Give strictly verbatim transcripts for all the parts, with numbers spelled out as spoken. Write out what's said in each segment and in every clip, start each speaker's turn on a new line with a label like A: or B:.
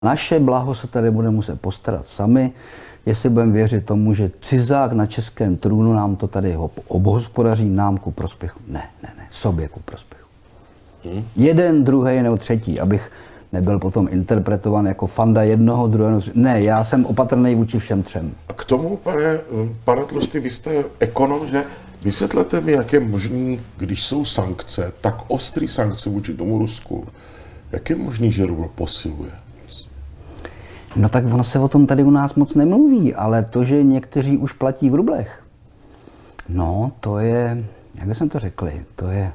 A: Naše blaho se tady bude muset postarat sami, jestli budeme věřit tomu, že cizák na českém trůnu nám to tady obhospodaří nám ku prospěchu. Ne, ne, ne, sobě ku prospěchu. Hmm. Jeden, druhý nebo třetí, abych nebyl potom interpretovan jako fanda jednoho, druhého. Ne, já jsem opatrný vůči všem třem.
B: A k tomu, pane, pane Tlustý, vy jste ekonom, že vysvětlete mi, jak je možný, když jsou sankce, tak ostrý sankce vůči tomu Rusku, jak je možný, že rubl posiluje?
A: No tak ono se o tom tady u nás moc nemluví, ale to, že někteří už platí v rublech, no to je, jak jsem to řekli, to je...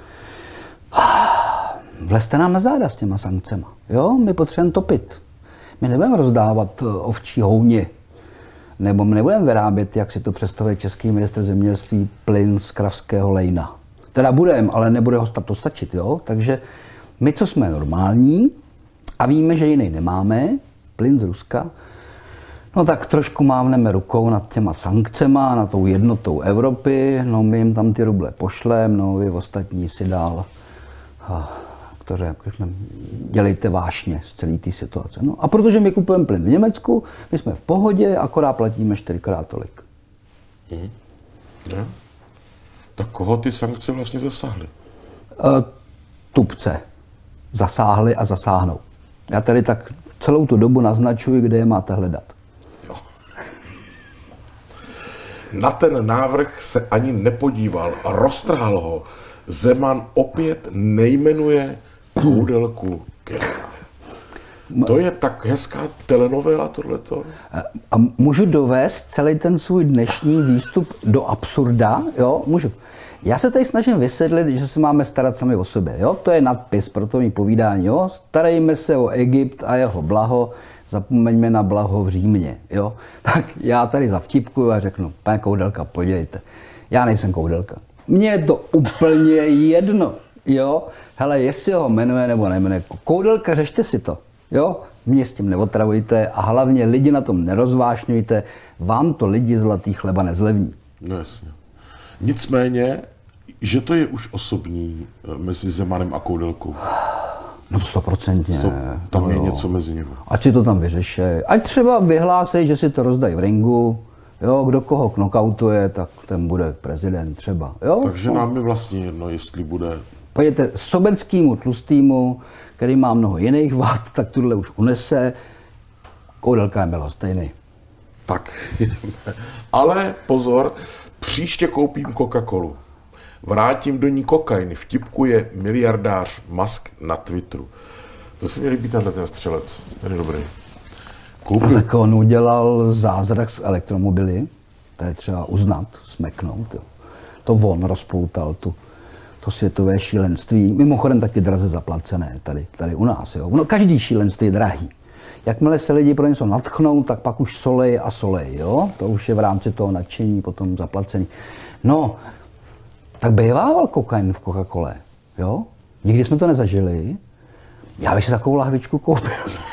A: Vlezte nám na záda s těma sankcema, jo? My potřebujeme topit. My nebudeme rozdávat ovčí houně, nebo my nebudeme vyrábět, jak si to představuje český ministr zemědělství, plyn z kravského lejna. Teda budeme, ale nebude ho to stačit, jo? Takže my, co jsme normální a víme, že jiný nemáme, plyn z Ruska, no tak trošku mávneme rukou nad těma sankcema, nad tou jednotou Evropy, no my jim tam ty ruble pošlem, no vy ostatní si dál, kteře, dělejte vášně z celé té situace. No a protože my kupujeme plyn v Německu, my jsme v pohodě, akorát platíme čtyřikrát tolik.
B: Hmm. Ja. Tak koho ty sankce vlastně zasáhly?
A: E, tupce. Zasáhly a zasáhnou. Já tady tak celou tu dobu naznačuji, kde je máte hledat. Jo.
B: Na ten návrh se ani nepodíval, roztrhal ho. Zeman opět nejmenuje Koudelku generál. To je tak hezká telenovela tohleto.
A: A můžu dovést celý ten svůj dnešní výstup do absurda, jo, můžu. Já se tady snažím vysvětlit, že se máme starat sami o sebe, jo, to je nadpis pro to mý povídání, jo, starejme se o Egypt a jeho blaho, zapomeňme na blaho v Římě, jo. Tak já tady zavtipkuju a řeknu, pane Koudelka, podívejte, já nejsem Koudelka. Mně je to úplně jedno, jo. Hele, jestli ho jmenuje nebo nejmenuje Koudelka, řešte si to, jo. Mě s tím neotravujte a hlavně lidi na tom nerozvášňujte, vám to lidi zlatý chleba nezlevní.
B: No jasně. Nicméně, že to je už osobní mezi Zemanem a Koudelkou.
A: No to stoprocentně.
B: Tam
A: no
B: je
A: jo.
B: něco mezi nimi.
A: Ať si to tam vyřešej. Ať třeba vyhlásej, že si to rozdají v ringu. Jo, kdo koho knockoutuje, tak ten bude prezident třeba. Jo?
B: Takže
A: no.
B: nám je vlastně jedno, jestli bude...
A: Pojďte Sobeckýmu tlustýmu, který má mnoho jiných vad, tak tuhle už unese. Koudelka je bylo stejný.
B: Tak, jdeme. Ale pozor, příště koupím Coca-Colu. Vrátím do ní kokain, vtipkuje miliardář Musk na Twitteru. To se mi líbí tenhle ten střelec, ten je dobrý.
A: Koupil... No, tak on udělal zázrak s elektromobily, to je třeba uznat, smeknout. Jo. To on rozpoutal tu, to světové šílenství, mimochodem taky draze zaplacené tady, tady u nás. Jo. No, každý šílenství je drahý. Jakmile se lidi pro něco nadchnou, tak pak už solej a solej, jo? To už je v rámci toho nadšení potom zaplacený. No, tak bývával kokain v Coca-Cole, jo? Nikdy jsme to nezažili. Já bych si takovou lahvičku koupil.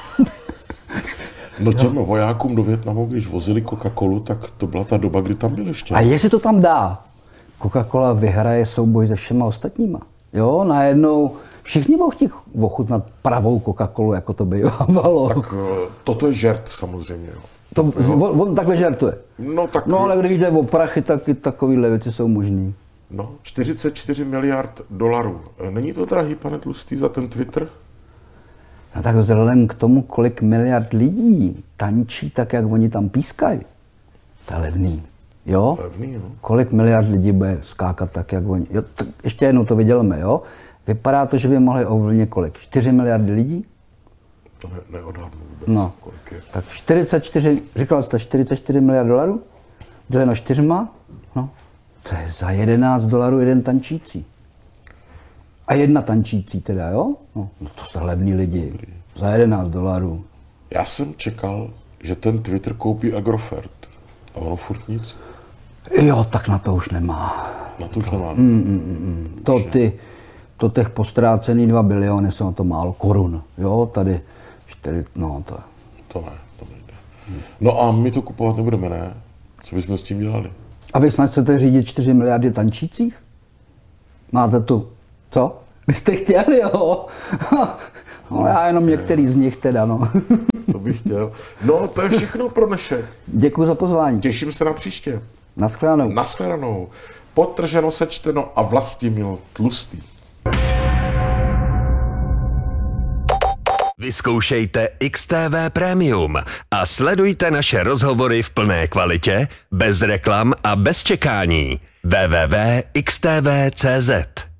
B: No těm jo. vojákům do Vietnamu, když vozili Coca-Colu, tak to byla ta doba, kdy tam byl ještě.
A: A jestli to tam dá, Coca-Cola vyhraje souboj se všema ostatníma. Jo, najednou všichni budou chtít ochutnat pravou Coca-Colu, jako to bývalo.
B: Tak toto je žert samozřejmě. Jo.
A: To, on, on takhle žertuje.
B: No, tak...
A: no ale když jde o prachy, tak i takovýhle věci jsou možný.
B: No, čtyřicet čtyři miliard dolarů. Není to drahý, pane Tlustý, za ten Twitter?
A: No tak vzhledem k tomu, kolik miliard lidí tančí tak, jak oni tam pískají, to je levný. Jo?
B: Levný, no. Kolik
A: miliard lidí bude skákat tak, jak oni. Jo, tak ještě jednou to vydělíme, jo? Vypadá to, že by mohli ovlivnit kolik? čtyři miliardy lidí?
B: To ne, neodhadnu vůbec,
A: no.
B: kolik je.
A: Tak čtyřicet čtyři, říkal jste čtyřicet čtyři miliard dolarů? Děleno čtyřma? No. To je za jedenáct dolarů jeden tančící. A jedna tančící teda, jo? No, no to jsou levní lidi. Za jedenáct dolarů.
B: Já jsem čekal, že ten Twitter koupí Agrofert. A ono furt nic.
A: Jo, tak na to už nemá.
B: Na to už to, nemá.
A: Mm, mm, mm. To ty, to těch postrácený dva biliony jsou na to málo korun. Jo, tady čtyři, no to...
B: To ne, to nejde. Hmm. No a my to kupovat nebudeme, ne? Co bychom s tím dělali?
A: A vy snad chcete řídit čtyři miliardy tančících? Máte tu, co? Vy jste chtěli, jo? No, já jenom některý z nich teda, no.
B: To bych chtěl. No, to je všechno pro dnešek.
A: Děkuji za pozvání.
B: Těším se na příště.
A: Naschledanou.
B: Naschledanou. Podtrženo, sečteno a Vlastimil Tlustý.
C: Vyzkoušejte X T V Premium a sledujte naše rozhovory v plné kvalitě, bez reklam a bez čekání. w w w tečka x t v tečka c z